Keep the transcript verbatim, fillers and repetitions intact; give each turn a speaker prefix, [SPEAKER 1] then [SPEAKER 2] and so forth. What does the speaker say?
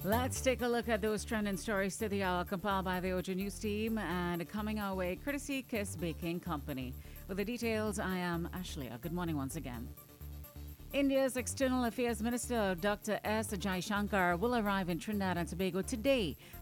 [SPEAKER 1] Let's take a look at those trending stories to the hour compiled by the O J News team and coming our way courtesy Kiss Baking Company. With the details, I am Ashleigh. Good morning once again. India's External Affairs Minister Doctor S. Jaishankar will arrive in Trinidad and Tobago today